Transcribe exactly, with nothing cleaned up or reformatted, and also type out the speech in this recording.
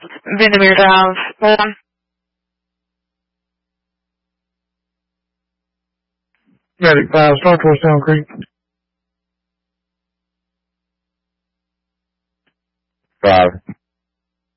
Vandermeer Drive. Hold on. Medic five, start towards Town Creek. Five.